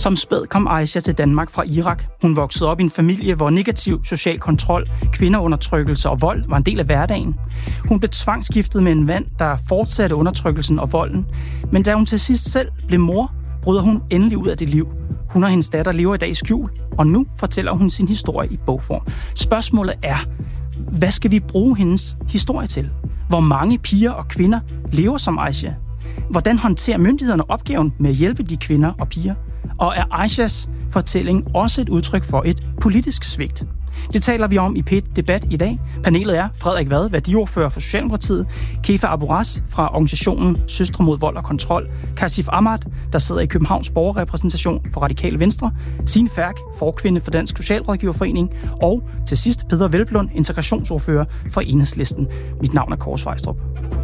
Som spæd kom Aisha til Danmark fra Irak. Hun voksede op i en familie, hvor negativ social kontrol, kvindeundertrykkelse og vold var en del af hverdagen. Hun blev tvangsgiftet med en mand, der fortsatte undertrykkelsen og volden. Men da hun til sidst selv blev mor, bryder hun endelig ud af det liv. Hun og hendes datter lever i dag i skjul, og nu fortæller hun sin historie i bogform. Spørgsmålet er, hvad skal vi bruge hendes historie til? Hvor mange piger og kvinder lever som Aisha? Hvordan håndterer myndighederne opgaven med at hjælpe de kvinder og piger? Og er Aishas fortælling også et udtryk for et politisk svigt? Det taler vi om i P1 Debat i dag. Panelet er Frederik Vad, værdiordfører for Socialdemokratiet, Kefa Aburas fra organisationen Søstre mod vold og kontrol, Kashif Ahmad, der sidder i Københavns borgerrepræsentation for Radikale Venstre, Signe Ferk, forkvinde for Dansk Socialrådgiverforening, og til sidst Peder Hvelplund, integrationsordfører for Enhedslisten. Mit navn er Kåre Svejstrup.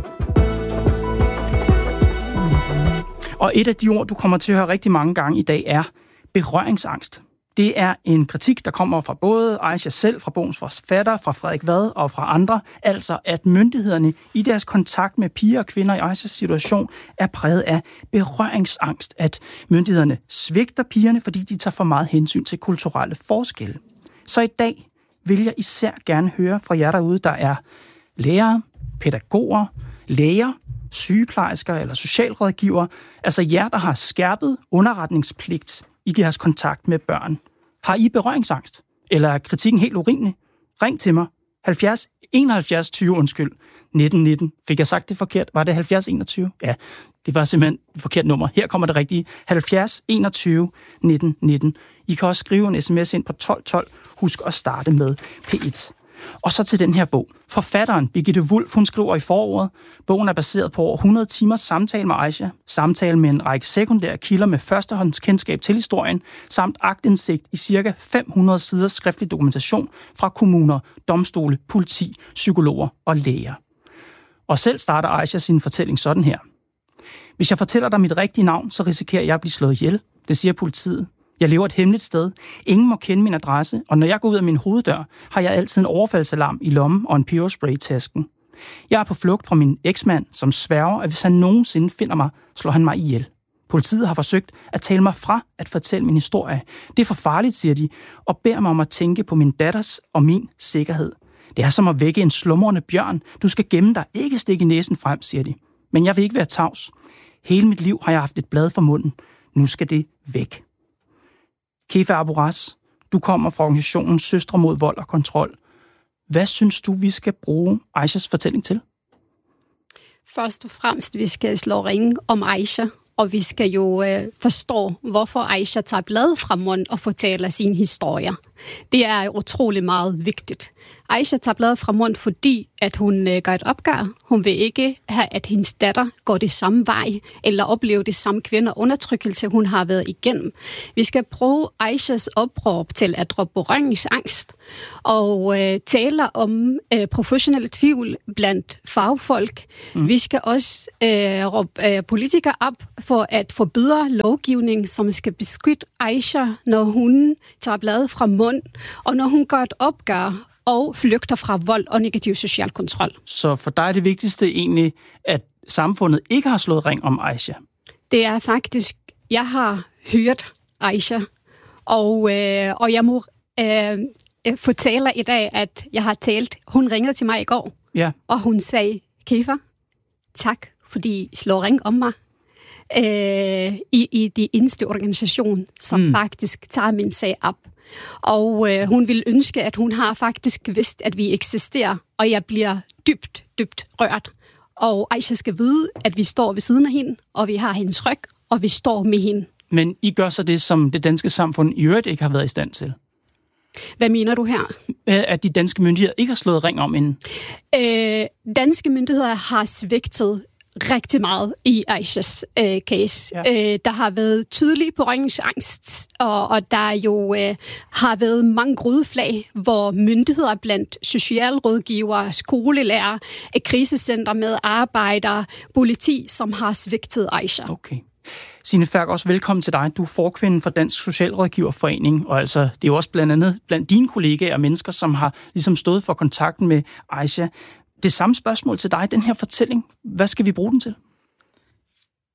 Og et af de ord, du kommer til at høre rigtig mange gange i dag, er berøringsangst. Det er en kritik, der kommer fra både Aisha selv, fra bogens forfatter, fra Frederik Vad og fra andre. Altså, at myndighederne i deres kontakt med piger og kvinder i Aishas situation er præget af berøringsangst. At myndighederne svigter pigerne, fordi de tager for meget hensyn til kulturelle forskelle. Så i dag vil jeg især gerne høre fra jer derude, der er lærere, pædagoger, læger, sygeplejersker eller socialrådgiver, altså jer, der har skærpet underretningspligt i jeres kontakt med børn. Har I berøringsangst? Eller er kritikken helt urimelig? Ring til mig. 70 71 20, 1919. Fik jeg sagt det forkert? Var det 70 21? Ja, det var simpelthen et forkert nummer. Her kommer det rigtige. 70 21 1919. I kan også skrive en sms ind på 1212. Husk at starte med P1. Og så til den her bog. Forfatteren Birgitte Wulff, hun skriver i forordet. Bogen er baseret på over 100 timers samtale med Aisha, samtale med en række sekundære kilder med førstehåndskendskab til historien, samt aktindsigt i ca. 500 sider skriftlig dokumentation fra kommuner, domstole, politi, psykologer og læger. Og selv starter Aisha sin fortælling sådan her. Hvis jeg fortæller dig mit rigtige navn, så risikerer jeg at blive slået ihjel. Det siger politiet. Jeg lever et hemmeligt sted. Ingen må kende min adresse, og når jeg går ud af min hoveddør, har jeg altid en overfaldsalarm i lommen og en peberspray i tasken. Jeg er på flugt fra min eksmand, som sværger, at hvis han nogensinde finder mig, slår han mig ihjel. Politiet har forsøgt at tale mig fra at fortælle min historie. Det er for farligt, siger de, og beder mig om at tænke på min datters og min sikkerhed. Det er som at vække en slumrende bjørn. Du skal gemme dig, ikke stikke næsen frem, siger de. Men jeg vil ikke være tavs. Hele mit liv har jeg haft et blad for munden. Nu skal det væk. Kefa Aburas, du kommer fra organisationen Søstre mod vold og kontrol. Hvad synes du, vi skal bruge Aishas fortælling til? Først og fremmest, vi skal slå ring om Aisha, og vi skal jo forstå, hvorfor Aisha tager bladet fra munden og fortæller sine historier. Det er utrolig meget vigtigt. Aisha tager bladet fra munden, fordi at hun gør et opgør. Hun vil ikke have, at hendes datter går det samme vej, eller oplever det samme kvindeundertrykkelse, hun har været igennem. Vi skal bruge Aishas opråb til at råbe berøringsangst, og tale om professionelle tvivl blandt fagfolk. Vi skal også råbe politikere op for at forbyde lovgivning, som skal beskytte Aisha, når hun tager bladet fra munden, og når hun gør et opgør og flygter fra vold og negativ social kontrol. Så for dig er det vigtigste egentlig, at samfundet ikke har slået ring om Aisha? Det er faktisk, jeg har hørt Aisha, og jeg må fortælle i dag, at jeg har talt. Hun ringede til mig i går, og hun sagde, Kefa, tak, fordi I slår ring om mig. I de eneste organisation, som faktisk tager min sag op. Og hun vil ønske, at hun har faktisk vidst, at vi eksisterer, og jeg bliver dybt rørt. Og Aisha skal vide, at vi står ved siden af hende, og vi har hendes ryg, og vi står med hende. Men I gør så det, som det danske samfund i øvrigt ikke har været i stand til? Hvad mener du her? At de danske myndigheder ikke har slået ring om hende? Danske myndigheder har svigtet rigtig meget i Aishas case. Der har været tydelig berøringsangst, og der jo har været mange grødeflag, hvor myndigheder blandt socialrådgivere, skolelærer, krisecenter med arbejdere, politi, som har svigtet Aisha. Okay. Signe Ferk, også velkommen til dig. Du er forkvinde for Dansk Socialrådgiverforening, og altså, det er jo også blandt andet blandt dine kollegaer og mennesker, som har ligesom stået for kontakten med Aisha. Det samme spørgsmål til dig, den her fortælling, hvad skal vi bruge den til?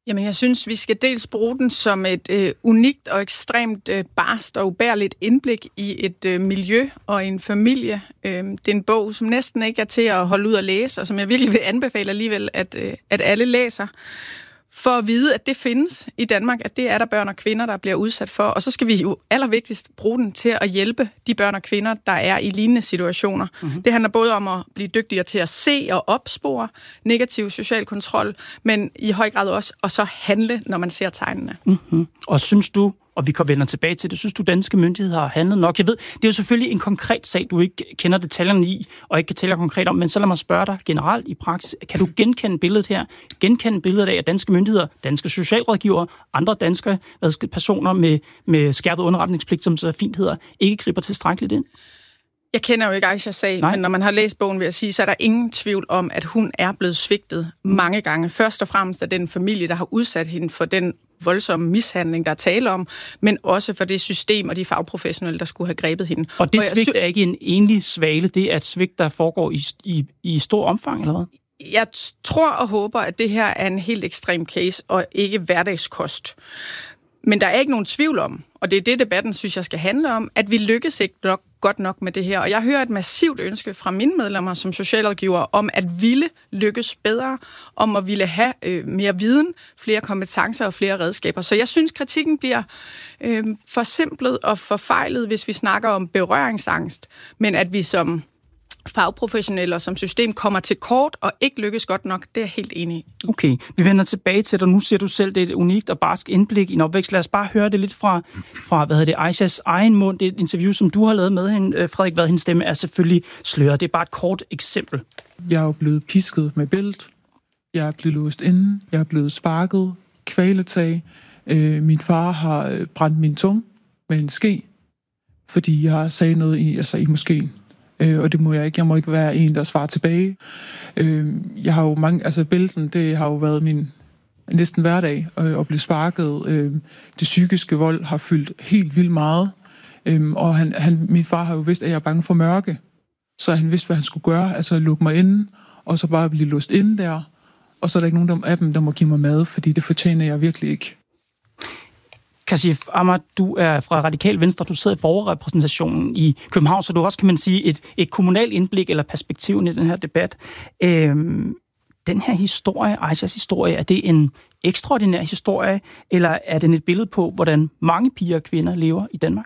Jamen, jeg synes, vi skal dels bruge den som et unikt og ekstremt barst og ubærligt indblik i et miljø og en familie. Det er en bog, som næsten ikke er til at holde ud at læse, og som jeg virkelig vil anbefale alligevel, at alle læser. For at vide, at det findes i Danmark, at det er der børn og kvinder, der bliver udsat for. Og så skal vi jo allervigtigst bruge den til at hjælpe de børn og kvinder, der er i lignende situationer. Mm-hmm. Det handler både om at blive dygtigere til at se og opspore negativ social kontrol, men i høj grad også at så handle, når man ser tegnene. Mm-hmm. Og synes du, og vi vender tilbage til det, synes du, danske myndigheder har handlet nok? Jeg ved, det er jo selvfølgelig en konkret sag, du ikke kender detaljerne i, og ikke kan tælle konkret om, men så lad mig spørge dig generelt i praksis. Kan du genkende billedet her? Genkende billedet af, at danske myndigheder, danske socialrådgivere, andre danske personer med skærpet underretningspligt, som så fint hedder, ikke griber tilstrækkeligt ind? Jeg kender jo ikke Aishas sag, men når man har læst bogen, vil jeg sige, så er der ingen tvivl om, at hun er blevet svigtet mange gange. Først og fremmest af den familie, der har udsat hende for den voldsomme mishandling, der er tale om, men også for det system og de fagprofessionelle, der skulle have grebet hende. Og det svigt er ikke en enlig svale, det er et svigt, der foregår i stor omfang, eller hvad? Jeg tror og håber, at det her er en helt ekstrem case, og ikke hverdagskost. Men der er ikke nogen tvivl om, og det er det, debatten synes jeg skal handle om, at vi lykkes ikke godt nok med det her. Og jeg hører et massivt ønske fra mine medlemmer som socialrådgiver om at ville lykkes bedre, om at ville have mere viden, flere kompetencer og flere redskaber. Så jeg synes, kritikken bliver forsimplet og forfejlet, hvis vi snakker om berøringsangst, men at vi som fagprofessionelle og som system kommer til kort og ikke lykkes godt nok, det er jeg helt enig i. Okay, vi vender tilbage til dig. Nu siger du selv, det er et unikt og barsk indblik i en opvækst. Lad os bare høre det lidt fra Aishas egen mund. Det er et interview, som du har lavet med hende. Frederik, hvad hendes stemme er selvfølgelig sløret. Det er bare et kort eksempel. Jeg er jo blevet pisket med bælt. Jeg er blevet låst inde. Jeg er blevet sparket. Kvæletag. Min far har brændt min tunge med en ske, fordi jeg sagde noget i moskeen. Og det må jeg ikke. Jeg må ikke være en, der svarer tilbage. Jeg har jo bælten, det har jo været min næsten hverdag at blive sparket. Det psykiske vold har fyldt helt vildt meget. Og min far har jo vidst, at jeg er bange for mørke. Så han vidste, hvad han skulle gøre. Altså lukke mig inde, og så bare blive låst inde der. Og så er der ikke nogen af dem, der må give mig mad, fordi det fortjener jeg virkelig ikke. Kashif Ahmad, du er fra Radikal Venstre, du sidder i borgerrepræsentationen i København, så du også, kan man sige, et kommunalt indblik eller perspektiv i den her debat. Den her historie, Aishas historie, er det en ekstraordinær historie, eller er den et billede på, hvordan mange piger og kvinder lever i Danmark?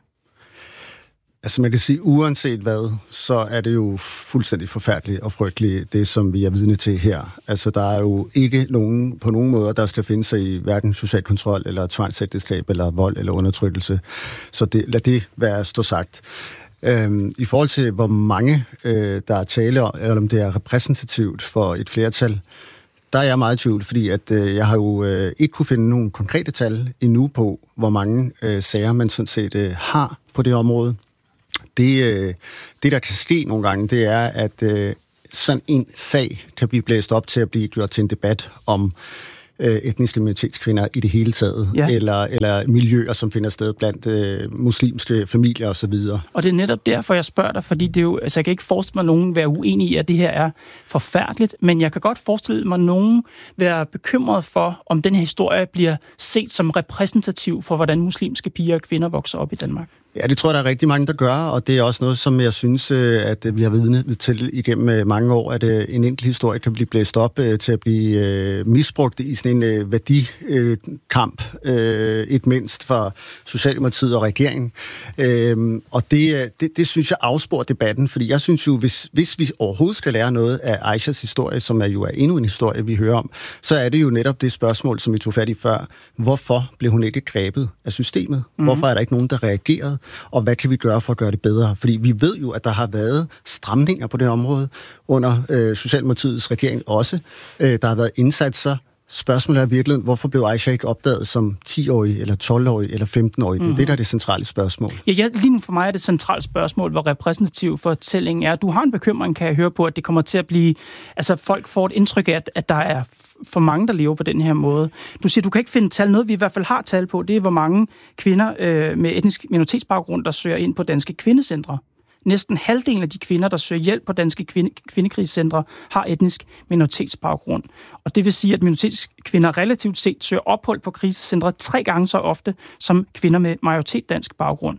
Altså man kan sige, uanset hvad, så er det jo fuldstændig forfærdeligt og frygteligt, det som vi er vidne til her. Altså der er jo ikke nogen på nogen måder, der skal finde sig i hverken social kontrol, eller tvangsægteskab, eller vold, eller undertrykkelse. Så lad det være stå sagt. I forhold til, hvor mange der er tale om, eller om det er repræsentativt for et flertal, der er jeg meget i tvivl, fordi at jeg har jo ikke kunne finde nogen konkrete tal endnu på, hvor mange sager man sådan set har på det område. Det, der kan ske nogle gange, det er, at sådan en sag kan blive blæst op til at blive gjort til en debat om etniske minoritetskvinder i det hele taget, ja. eller miljøer, som finder sted blandt muslimske familier osv. Og det er netop derfor, jeg spørger dig, fordi det er jo, altså jeg kan ikke forestille mig, at nogen være uenig i, at det her er forfærdeligt, men jeg kan godt forestille mig, at nogen være bekymret for, om den her historie bliver set som repræsentativ for, hvordan muslimske piger og kvinder vokser op i Danmark. Ja, det tror jeg, der er rigtig mange, der gør, og det er også noget, som jeg synes, at vi har vidnet til igennem mange år, at en enkelt historie kan blive blæst op til at blive misbrugt i sådan en værdikamp, ikke mindst for Socialdemokratiet og regeringen. Og det synes jeg afsporer debatten, fordi jeg synes jo, hvis vi overhovedet skal lære noget af Aishas historie, som jo er endnu en historie, vi hører om, så er det jo netop det spørgsmål, som vi tog fat i før. Hvorfor blev hun ikke grebet af systemet? Hvorfor er der ikke nogen, der reagerede? Og hvad kan vi gøre for at gøre det bedre? Fordi vi ved jo, at der har været stramninger på det område under Socialdemokratiets regering også. Der har været indsatser. Spørgsmålet er virkelig, hvorfor blev Aisha ikke opdaget som 10-årig, eller 12-årig, eller 15-årig? Det er det, der er det centrale spørgsmål. Ja, lige nu for mig er det centrale spørgsmål, hvor repræsentativ fortællingen er. Du har en bekymring, kan jeg høre på, at det kommer til at blive... Altså, folk får et indtryk af, at der er for mange, der lever på den her måde. Du siger, du kan ikke finde tal. Noget, vi i hvert fald har tal på, det er, hvor mange kvinder med etnisk minoritetsbaggrund, der søger ind på danske kvindecentre. næsten halvdelen af de kvinder, der søger hjælp på danske kvindekrisecentre, har etnisk minoritetsbaggrund. Og det vil sige, at minoritetskvinder relativt set søger ophold på krisecentre 3 gange så ofte som kvinder med majoritet dansk baggrund.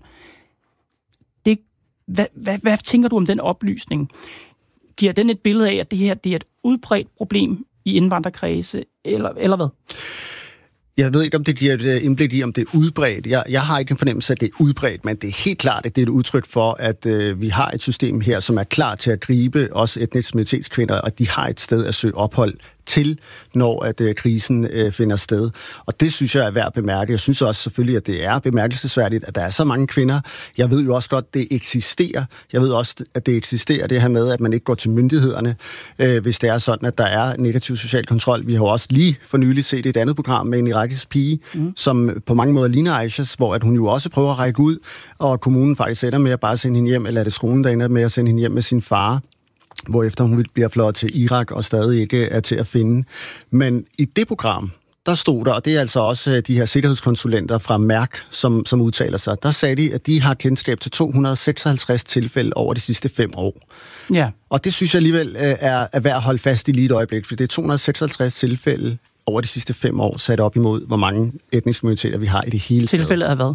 Hvad tænker du om den oplysning? Giver den et billede af, at det her det er et udbredt problem i indvandrerkredse, eller hvad? Jeg ved ikke, om det giver et indblik i, om det er udbredt. Jeg har ikke en fornemmelse af, at det er udbredt, men det er helt klart, at det er et udtryk for, at vi har et system her, som er klar til at gribe også etnisk minoritetskvinder, og de har et sted at søge ophold til, når at krisen finder sted. Og det synes jeg er værd at bemærke. Jeg synes også selvfølgelig, at det er bemærkelsesværdigt, at der er så mange kvinder. Jeg ved jo også godt, at det eksisterer. Jeg ved også, at det eksisterer, det her med, at man ikke går til myndighederne, hvis det er sådan, at der er negativ social kontrol. Vi har jo også lige for nylig set et andet program med en irakisk pige, som på mange måder ligner Aishas, hvor at hun jo også prøver at række ud, og kommunen faktisk ender med at bare sende hende hjem, eller er det skolen, der ender med at sende hende hjem med sin far, hvorefter hun bliver fløjet til Irak og stadig ikke er til at finde. Men i det program, der stod der, og det er altså også de her sikkerhedskonsulenter fra Mærk, som udtaler sig, der sagde de, at de har kendskab til 256 tilfælde over de sidste 5 år. Ja. Og det synes jeg alligevel er værd at holde fast i lige et øjeblik, for det er 256 tilfælde over de sidste 5 år, sat op imod, hvor mange etniske minoriteter vi har i det hele taget. Tilfældet af hvad?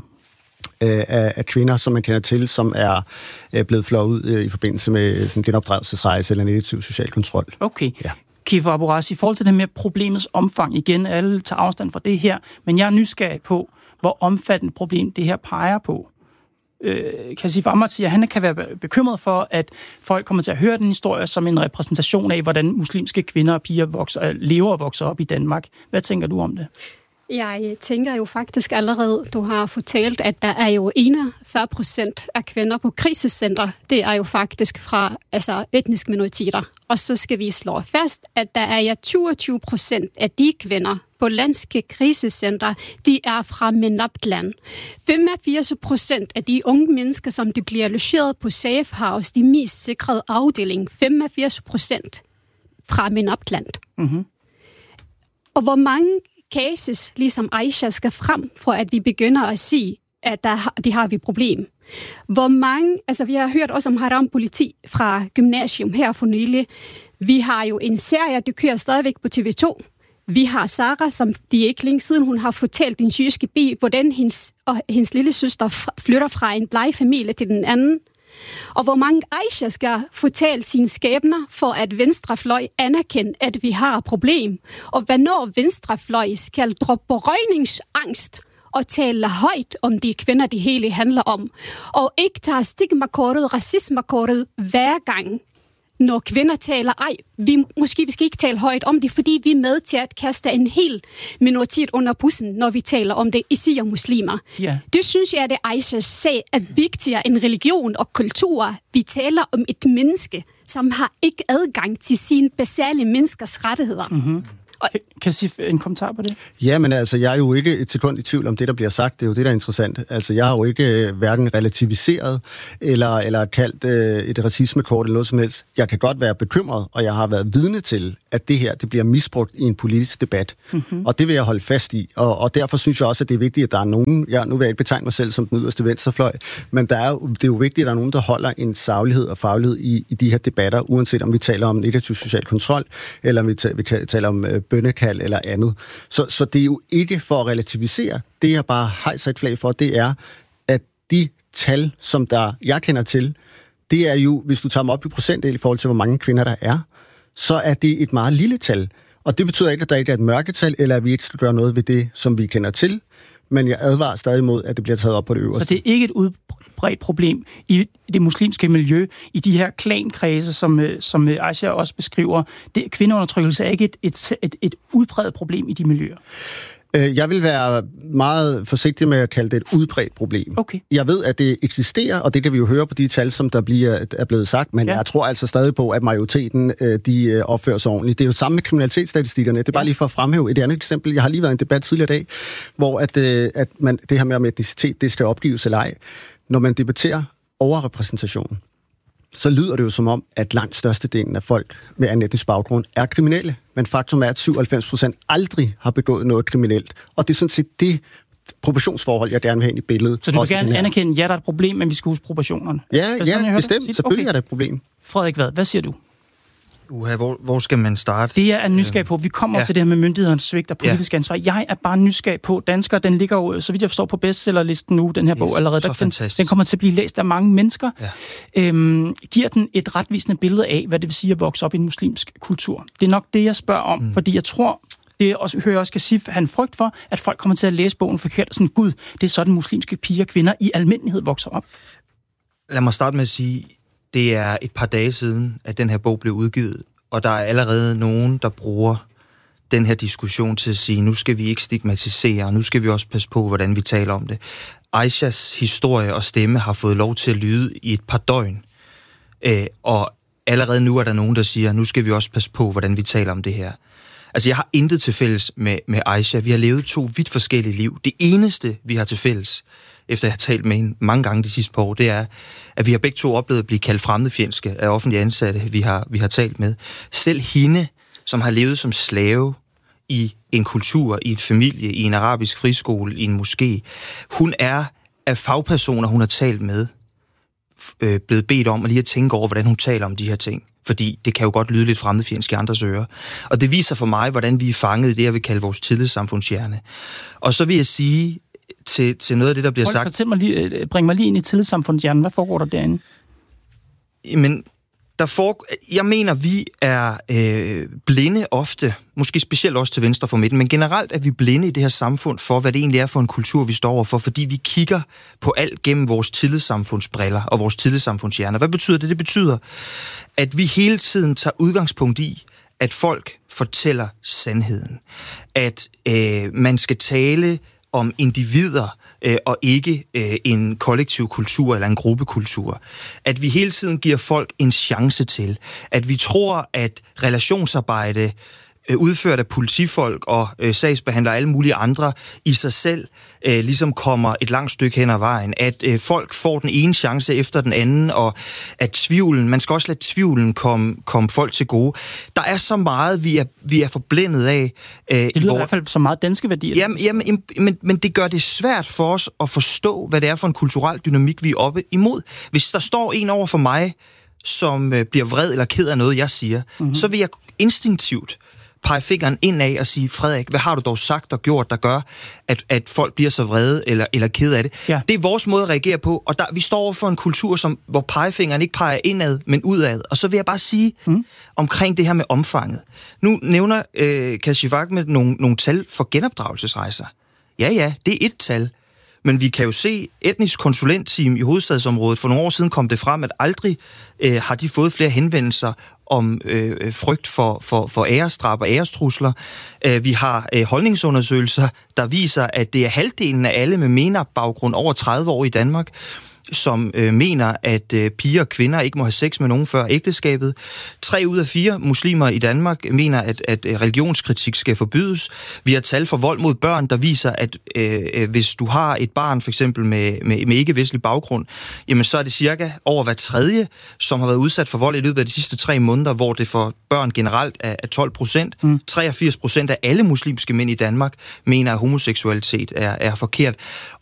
Af kvinder, som man kender til, som er blevet flået ud i forbindelse med sådan genopdragelsesrejse eller negativ social kontrol. Okay. Ja. Kiffer Aburrasi, i forhold til det med problemets omfang, igen, alle tager afstand fra det her, men jeg er nysgerrig på, hvor omfattende problem det her peger på. Kasif Ahmad siger, at han kan være bekymret for, at folk kommer til at høre den historie som en repræsentation af, hvordan muslimske kvinder og piger lever og vokser op i Danmark. Hvad tænker du om det? Jeg tænker jo faktisk allerede, du har fortalt, at der er jo 41% af kvinder på krisecenter. Det er jo faktisk fra etniske minoriteter. Og så skal vi slå fast, at der er 22% af de kvinder på landske krisecenter, de er fra MENAPT-land. 85% af de unge mennesker, som de bliver logeret på Safe House, de mest sikrede afdeling, 85% fra MENAPT-land. Mm-hmm. Og hvor mange cases, ligesom Aisha, skal frem, for at vi begynder at sige, at de har vi problem. Hvor mange, vi har hørt også om haram-politi fra gymnasium her for nylig. Vi har jo en serie, der kører stadigvæk på TV2. Vi har Sara, som de ikke længe siden, hun har fortalt den syriske by, hvordan hendes lille søster flytter fra en plejefamilie til den anden. Og hvor mange Aisha skal fortælle sine skæbner, for at venstrefløj anerkender, at vi har et problem. Og hvornår venstrefløj skal droppe berøringsangst og tale højt om de kvinder, det hele handler om. Og ikke tage stigmakortet, racismekortet hver gang, når kvinder taler, vi skal ikke tale højt om det, fordi vi er med til at kaste en hel minoritet under bussen, når vi taler om det, især muslimer. Yeah. Det synes jeg, at Aishas sag er vigtigere end religion og kultur. Vi taler om et menneske, som har ikke adgang til sine basale menneskers rettigheder. Mm-hmm. Kan jeg sige en kommentar på det? Ja, men jeg er jo ikke et sekund i tvivl om det, der bliver sagt. Det er jo det, der er interessant. Jeg har jo ikke hverken relativiseret eller kaldt et racismekort eller noget som helst. Jeg kan godt være bekymret, og jeg har været vidne til, at det her det bliver misbrugt i en politisk debat. Mm-hmm. Og det vil jeg holde fast i. Og derfor synes jeg også, at det er vigtigt, at der er nogen... nu vil jeg ikke betegne mig selv som den yderste venstrefløj, men det er jo vigtigt, at der er nogen, der holder en saglighed og faglighed i de her debatter, uanset om vi taler om negativ social kontrol, eller vi taler om bønnekald eller andet. Så det er jo ikke for at relativisere. Det, jeg bare hejser et flag for, det er, at de tal, som jeg kender til, det er jo, hvis du tager dem op i procentdel i forhold til, hvor mange kvinder der er, så er det et meget lille tal. Og det betyder ikke, at der ikke er et mørketal, eller at vi ikke skal gøre noget ved det, som vi kender til. Men jeg advarer stadig mod, at det bliver taget op på det øverste. Så det er ikke et udbredt problem i det muslimske miljø, i de her klankredse, som Aisha også beskriver. Kvindeundertrykkelse er ikke et udbredt problem i de miljøer. Jeg vil være meget forsigtig med at kalde det et udbredt problem. Okay. Jeg ved, at det eksisterer, og det kan vi jo høre på de tal, som der er blevet sagt, men jeg tror altså stadig på, at majoriteten de opfører sig ordentligt. Det er jo samme med kriminalitetsstatistikkerne. Det er bare lige for at fremhæve et andet eksempel. Jeg har lige været i en debat tidligere i dag, hvor at det her med etnicitet, det skal opgives eller ej. Når man debatterer overrepræsentation, så lyder det jo som om, at langt størstedelen af folk med anden etnisk baggrund er kriminelle. Men faktum er, at 97% aldrig har begået noget kriminelt. Og det er sådan set det, proportionsforhold, jeg gerne vil have ind i billedet. Så du vil gerne anerkende, ja, der er et problem, men vi skal huske proportionerne? Ja, bestemt. Selvfølgelig er det et problem. Frederik Vad, hvad siger du? Hvor skal man starte? Det er nysgerrig på. Vi kommer til det her med myndighedernes svigt og politisk ansvar. Jeg er bare nysgerrig på danskere. Den ligger jo, så vidt jeg forstår, på bestsellerlisten nu, den her bog allerede. Den kommer til at blive læst af mange mennesker. Ja. Giver den et retvisende billede af, hvad det vil sige at vokse op i en muslimsk kultur? Det er nok det, jeg spørger om, fordi jeg tror, det også, hører jeg også Kashif, han frygt for, at folk kommer til at læse bogen forkert og sådan, gud, det er sådan muslimske piger og kvinder i almindelighed vokser op. Lad mig starte med at sige, det er et par dage siden, at den her bog blev udgivet, og der er allerede nogen, der bruger den her diskussion til at sige, nu skal vi ikke stigmatisere, og nu skal vi også passe på, hvordan vi taler om det. Aishas historie og stemme har fået lov til at lyde i et par døgn, og allerede nu er der nogen, der siger, nu skal vi også passe på, hvordan vi taler om det her. Altså, jeg har intet til fælles med Aisha. Vi har levet 2 vidt forskellige liv. Det eneste, vi har til fælles, efter jeg har talt med hende mange gange de sidste par år, det er, at vi har begge 2 oplevet at blive kaldt fremmedfjendske af offentlige ansatte, vi har talt med. Selv hende, som har levet som slave i en kultur, i et familie, i en arabisk friskole, i en moské, hun er af fagpersoner, hun har talt med, blevet bedt om at lige at tænke over, hvordan hun taler om de her ting. Fordi det kan jo godt lyde lidt fremmedfjendsk i andres ører. Og det viser for mig, hvordan vi er fanget i det, jeg vil kalde vores tillidssamfundshjerne. Og så vil jeg sige til noget af det, der bliver sagt... Bring mig lige ind i tillidssamfundshjernen. Hvad foregår der derinde? Men jeg mener, vi er blinde ofte, måske specielt også til venstre for midten, men generelt er vi blinde i det her samfund for, hvad det egentlig er for en kultur, vi står overfor, fordi vi kigger på alt gennem vores tillidssamfundsbriller og vores tillidssamfundshjerner. Hvad betyder det? Det betyder, at vi hele tiden tager udgangspunkt i, at folk fortæller sandheden. At man skal tale om individer, og ikke en kollektiv kultur eller en gruppekultur. At vi hele tiden giver folk en chance til. At vi tror, at relationsarbejde udført af politifolk og sagsbehandlere og alle mulige andre i sig selv ligesom kommer et langt stykke hen ad vejen. At folk får den ene chance efter den anden, og at tvivlen, man skal også lade tvivlen komme folk til gode. Der er så meget, vi er forblændet af. Det lyder i hvert fald så meget danske værdier. Jamen, men det gør det svært for os at forstå, hvad det er for en kulturel dynamik, vi er oppe imod. Hvis der står en over for mig, som bliver vred eller ked af noget, jeg siger, så vil jeg instinktivt pege fingeren indad og sige, Frederik, hvad har du dog sagt og gjort, der gør, at folk bliver så vrede eller ked af det? Ja. Det er vores måde at reagere på, og vi står over for en kultur, hvor pegefingeren ikke peger indad, men udad. Og så vil jeg bare sige omkring det her med omfanget. Nu nævner Kashif Ahmed nogle tal for genopdragelsesrejser. Ja, det er et tal. Men vi kan jo se, etnisk konsulentteam i hovedstadsområdet, for nogle år siden kom det frem, at aldrig har de fået flere henvendelser om frygt for æresdrab og ærestrusler. Vi har holdningsundersøgelser, der viser, at det er halvdelen af alle med MENAP-baggrund over 30 år i Danmark, som mener, at piger og kvinder ikke må have sex med nogen før ægteskabet. 3 ud af 4 muslimer i Danmark mener, at religionskritik skal forbydes. Vi har tal for vold mod børn, der viser, at hvis du har et barn, for eksempel med ikke-vestlig baggrund, jamen så er det cirka over hver tredje, som har været udsat for vold i løbet af de sidste 3 måneder, hvor det for børn generelt er 12%. 83% af alle muslimske mænd i Danmark mener, at homoseksualitet er forkert.